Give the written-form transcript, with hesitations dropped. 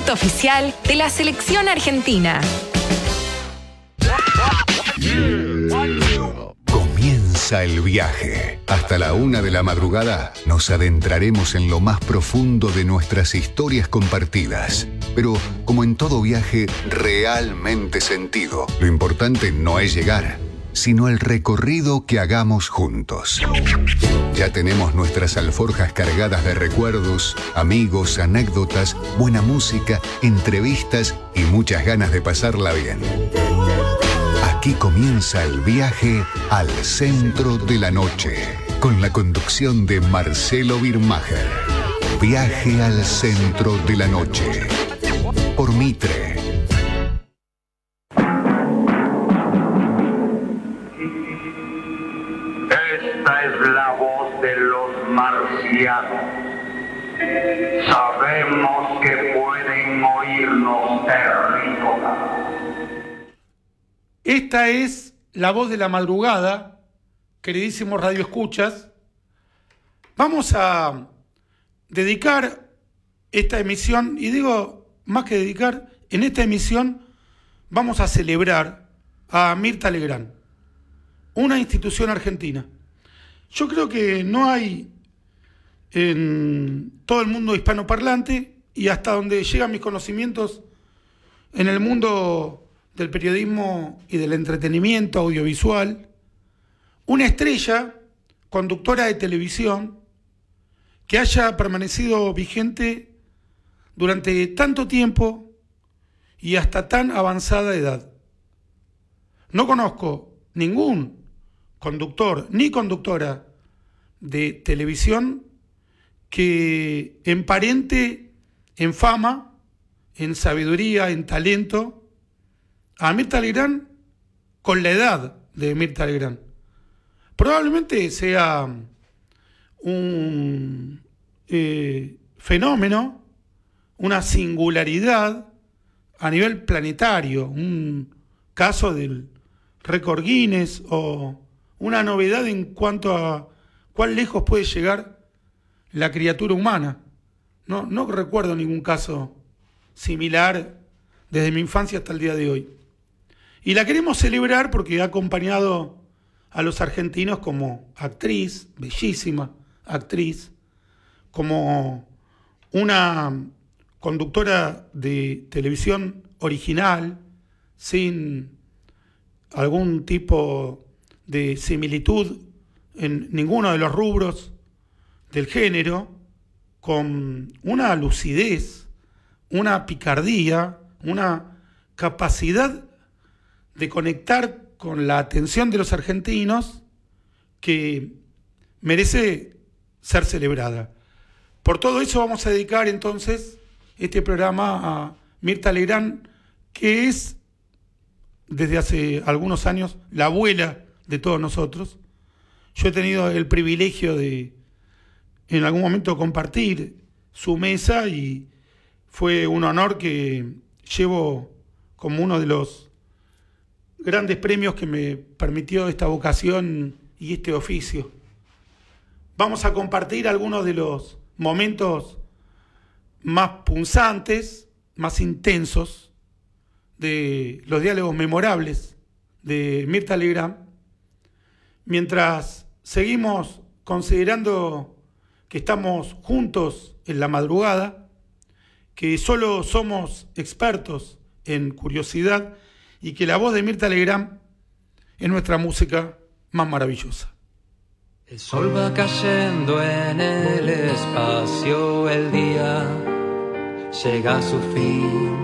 producto oficial de la selección argentina. Comienza el viaje. Hasta la 1 de la madrugada nos adentraremos en lo más profundo de nuestras historias compartidas. Pero, como en todo viaje realmente sentido, lo importante no es llegar, sino el recorrido que hagamos juntos. Ya tenemos nuestras alforjas cargadas de recuerdos, amigos, anécdotas, buena música, entrevistas y muchas ganas de pasarla bien. Aquí comienza el viaje al centro de la noche, con la conducción de Marcelo Birmacher. Viaje al centro de la noche, por Mitre. Esta es la voz de los marcianos. Sabemos que pueden oírnos terrícolas. Esta es la voz de la madrugada, queridísimos radioescuchas. Vamos a dedicar esta emisión, y digo más que dedicar, en esta emisión vamos a celebrar a Mirta Legrand, una institución argentina. Yo creo que no hay en todo el mundo hispanoparlante, y hasta donde llegan mis conocimientos en el mundo del periodismo y del entretenimiento audiovisual, una estrella conductora de televisión que haya permanecido vigente durante tanto tiempo y hasta tan avanzada edad. No conozco ningún conductor ni conductora de televisión que emparente en fama, en sabiduría, en talento a Mirta Legrand con la edad de Mirta Legrand. Probablemente sea un fenómeno, una singularidad a nivel planetario, un caso del récord Guinness o una novedad en cuanto a cuán lejos puede llegar la criatura humana. No recuerdo ningún caso similar desde mi infancia hasta el día de hoy. Y la queremos celebrar porque ha acompañado a los argentinos como actriz, bellísima actriz, como una conductora de televisión original, sin algún tipo de similitud en ninguno de los rubros del género, con una lucidez, una picardía, una capacidad de conectar con la atención de los argentinos que merece ser celebrada. Por todo eso vamos a dedicar entonces este programa a Mirta Legrand, que es desde hace algunos años la abuela de todos nosotros. Yo he tenido el privilegio de en algún momento compartir su mesa y fue un honor que llevo como uno de los grandes premios que me permitió esta vocación y este oficio. Vamos a compartir algunos de los momentos más punzantes, más intensos, de los diálogos memorables de Mirta Legrand, mientras seguimos considerando que estamos juntos en la madrugada, que solo somos expertos en curiosidad y que la voz de Mirta Legrand es nuestra música más maravillosa. El sol va cayendo en el espacio, el día llega a su fin.